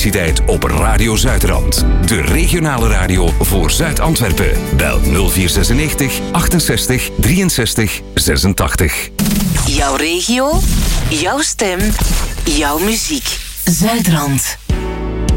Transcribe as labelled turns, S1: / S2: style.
S1: elektriciteit op Radio Zuidrand. De regionale radio voor Zuid-Antwerpen. Bel 0496 68 63 86.
S2: Jouw regio, jouw stem, jouw muziek. Zuidrand.